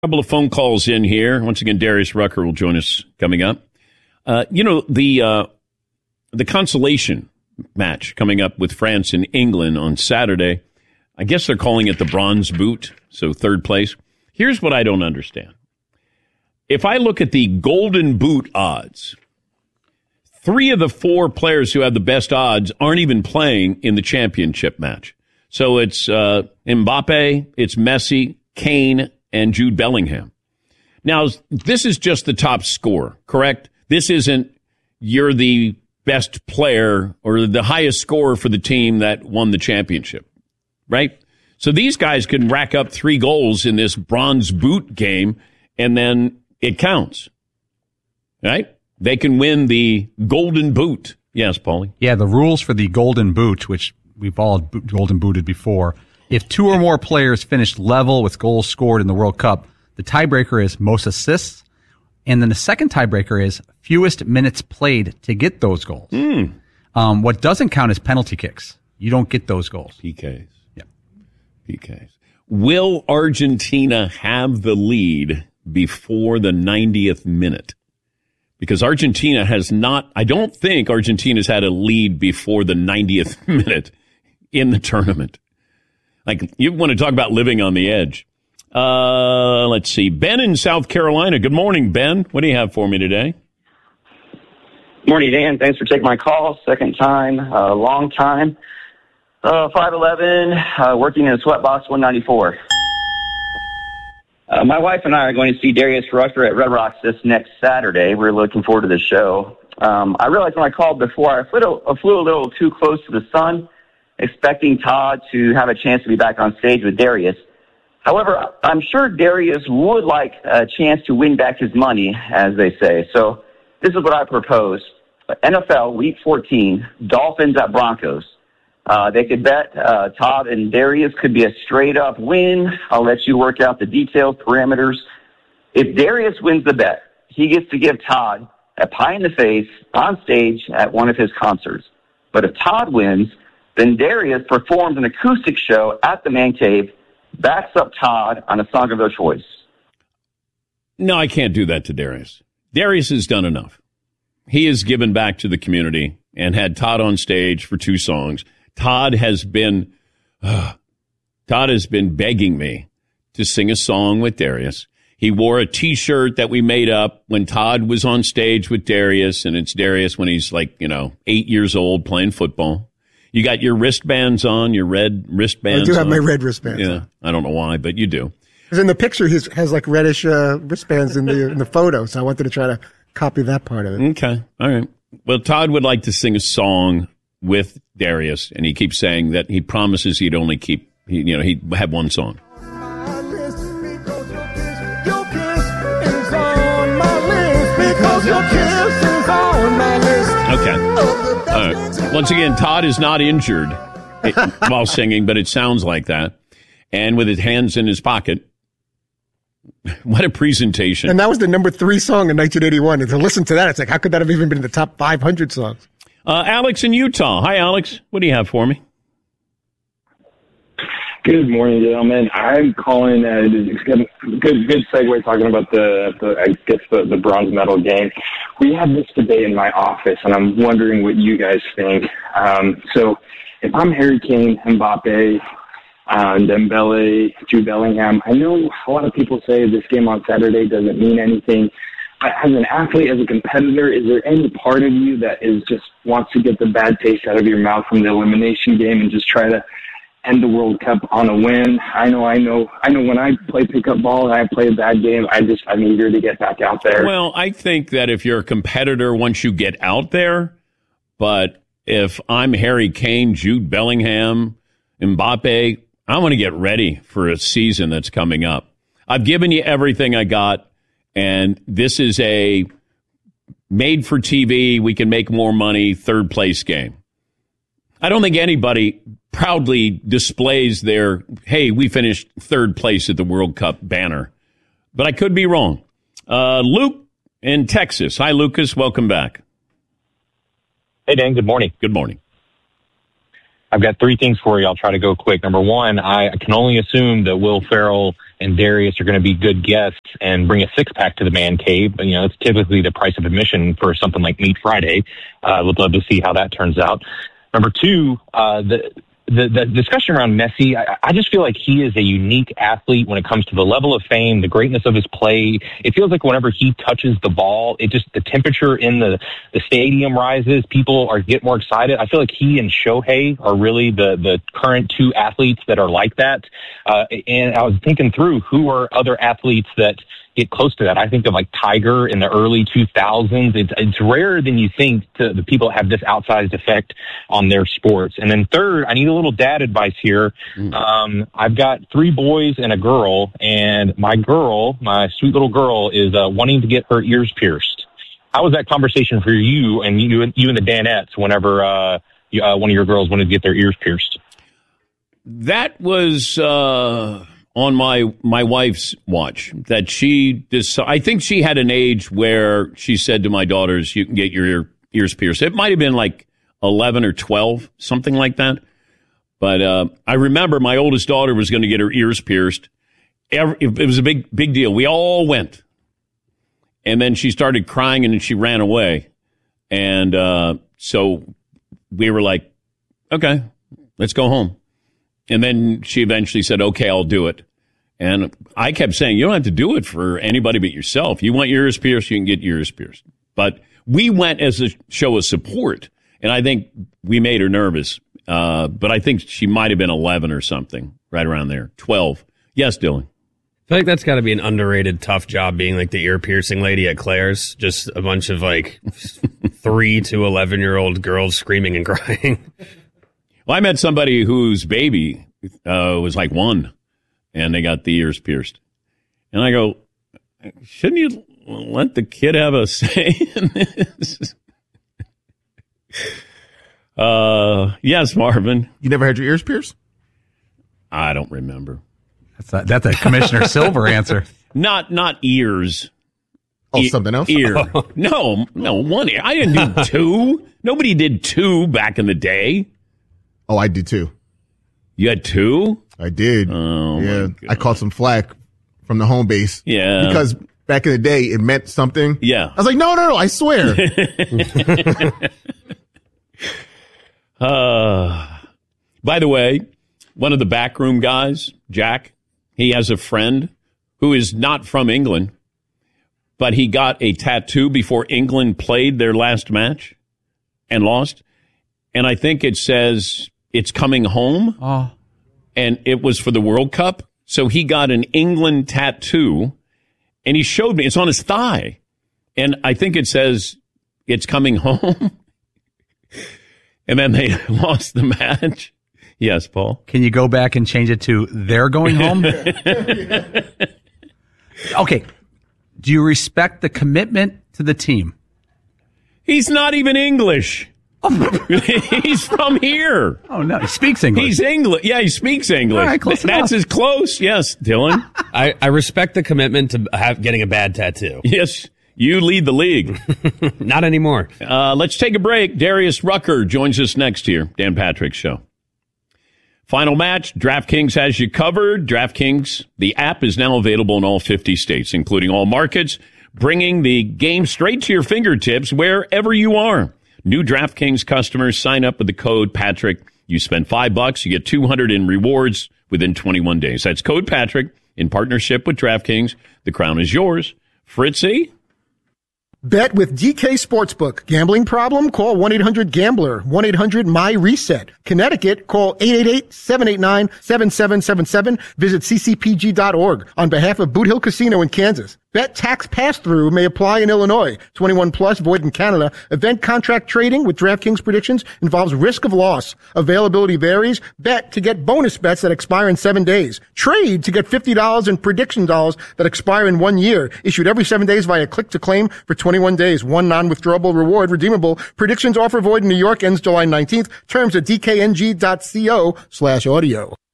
Couple of phone calls in here. Once again, Darius Rucker will join us coming up. The consolation match coming up with France and England on Saturday. I guess they're calling it the bronze boot, so third place. Here's what I don't understand. If I look at the golden boot odds, 3 of the 4 players who have the best odds aren't even playing in the championship match. So it's Mbappe, it's Messi, Kane, and Jude Bellingham. Now, this is just the top score, correct? This isn't you're the best player or the highest scorer for the team that won the championship, right? So these guys can rack up 3 goals in this bronze boot game, and then it counts, right? They can win the golden boot. Yes, Paulie? Yeah, the rules for the golden boot, which we've all golden booted before, if 2 or more players finished level with goals scored in the World Cup, the tiebreaker is most assists, and then the second tiebreaker is fewest minutes played to get those goals. What doesn't count is penalty kicks. You don't get those goals. PKs. Yeah. PKs. Will Argentina have the lead before the 90th minute? Because Argentina has not, I don't think Argentina's had a lead before the 90th minute in the tournament. Like, you want to talk about living on the edge. Let's see. Ben in South Carolina. Good morning, Ben. What do you have for me today? Morning, Dan. Thanks for taking my call. Second time, long time. 5'11", working in a Sweatbox 194. My wife and I are going to see Darius Rucker at Red Rocks this next Saturday. We're looking forward to the show. I realized when I called before, I flew a little too close to the sun, expecting Todd to have a chance to be back on stage with Darius. However, I'm sure Darius would like a chance to win back his money, as they say. So this is what I propose. NFL Week 14, Dolphins at Broncos. They could bet Todd and Darius could be a straight-up win. I'll let you work out the details, parameters. If Darius wins the bet, he gets to give Todd a pie in the face on stage at one of his concerts. But if Todd wins, then Darius performs an acoustic show at the Man Cave, backs up Todd on a song of their choice. No, I can't do that to Darius. Darius has done enough. He has given back to the community and had Todd on stage for 2 songs. Todd has been begging me to sing a song with Darius. He wore a T-shirt that we made up when Todd was on stage with Darius, and it's Darius when he's 8 years old playing football. You got your wristbands on, your red wristbands on. I do have my red wristbands on. I don't know why, but you do. Because in the picture, he has reddish wristbands in the photo, so I wanted to try to copy that part of it. Okay, all right. Well, Todd would like to sing a song with Darius, and he keeps saying that he promises he'd only he'd have one song. Okay. All right. Once again, Todd is not injured while singing, but it sounds like that. And with his hands in his pocket. What a presentation. And that was the number 3 song in 1981. And to listen to that, it's like, how could that have even been in the top 500 songs? Alex in Utah. Hi, Alex. What do you have for me? Good morning, gentlemen. I'm calling. Good segue talking about the bronze medal game. We had this debate in my office, and I'm wondering what you guys think. So, if I'm Harry Kane, Mbappe, Dembele, Jude Bellingham, I know a lot of people say this game on Saturday doesn't mean anything. But as an athlete, as a competitor, is there any part of you that just wants to get the bad taste out of your mouth from the elimination game and just try to end the World Cup on a win? I know when I play pickup ball and I play a bad game, I'm eager to get back out there. Well, I think that if you're a competitor, once you get out there, but if I'm Harry Kane, Jude Bellingham, Mbappe, I want to get ready for a season that's coming up. I've given you everything I got, and this is a made for TV, we can make more money, third place game. I don't think anybody proudly displays their, hey, we finished third place at the World Cup banner. But I could be wrong. Luke in Texas. Hi, Lucas. Welcome back. Hey, Dan. Good morning. Good morning. I've got 3 things for you. I'll try to go quick. Number 1, I can only assume that Will Ferrell and Darius are going to be good guests and bring a six-pack to the man cave. You know, it's typically the price of admission for something like Meat Friday. Would love to see how that turns out. Number two, the discussion around Messi, I just feel like he is a unique athlete when it comes to the level of fame, the greatness of his play. It feels like whenever he touches the ball, the temperature in the stadium rises. People get more excited. I feel like he and Shohei are really the current two athletes that are like that. And I was thinking through who are other athletes that get close to that. I think of like Tiger in the early 2000s. It's rarer than you think to the people that have this outsized effect on their sports. And then third, I need a little dad advice here. I've got 3 boys and a girl, and my sweet little girl, is wanting to get her ears pierced. How was that conversation for you and the Danettes whenever one of your girls wanted to get their ears pierced? That was on my wife's watch. That I think she had an age where she said to my daughters, "You can get your ears pierced." It might have been like 11 or 12, something like that. But I remember my oldest daughter was going to get her ears pierced. It was a big deal. We all went. And then she started crying and she ran away. And so we were like, okay, let's go home. And then she eventually said, okay, I'll do it. And I kept saying, you don't have to do it for anybody but yourself. You want your ears pierced, you can get your ears pierced. But we went as a show of support. And I think we made her nervous. But I think she might have been 11 or something, right around there. 12. Yes, Dylan. I feel like that's got to be an underrated, tough job being like the ear piercing lady at Claire's. Just a bunch of like 3 to 11-year-old girls screaming and crying. Well, I met somebody whose baby was like 1, and they got the ears pierced. And I go, shouldn't you let the kid have a say in this? Yes, Marvin. You never had your ears pierced? I don't remember. That's a Commissioner Silver answer. Not ears. Oh, something else? Ear. No, 1 ear. I didn't do 2. Nobody did 2 back in the day. Oh, I did too. You had 2? I did. Oh, yeah. I caught some flack from the home base. Yeah. Because back in the day, it meant something. Yeah. I was like, no, I swear. By the way, one of the backroom guys, Jack, he has a friend who is not from England, but he got a tattoo before England played their last match and lost. And I think it says it's coming home. Oh. And it was for the World Cup. So he got an England tattoo, and he showed me. It's on his thigh. And I think it says it's coming home. And then they lost the match. Yes, Paul. Can you go back and change it to they're going home? Okay. Do you respect the commitment to the team? He's not even English. He's from here. Oh, no. He speaks English. He's English. Yeah, he speaks English. All right, close That's enough. as close. Yes, Dylan. I respect the commitment to getting a bad tattoo. Yes, you lead the league. Not anymore. Let's take a break. Darius Rucker joins us next here. Dan Patrick Show. Final match. DraftKings has you covered. DraftKings, the app is now available in all 50 states, including all markets, bringing the game straight to your fingertips wherever you are. New DraftKings customers sign up with the code Patrick. You spend $5, you get $200 in rewards within 21 days. That's code Patrick in partnership with DraftKings. The crown is yours. Fritzy? Bet with DK Sportsbook. Gambling problem? Call 1-800-GAMBLER. 1-800-MY-RESET. Connecticut, call 888-789-7777. Visit ccpg.org. On behalf of Boot Hill Casino in Kansas. Bet tax pass-through may apply in Illinois. 21 plus, void in Canada. Event contract trading with DraftKings predictions involves risk of loss. Availability varies. Bet to get bonus bets that expire in 7 days. Trade to get $50 in prediction dollars that expire in 1 year. Issued every 7 days via click to claim for 21 days. One non-withdrawable reward redeemable. Predictions offer void in New York ends July 19th. Terms at dkng.co/audio.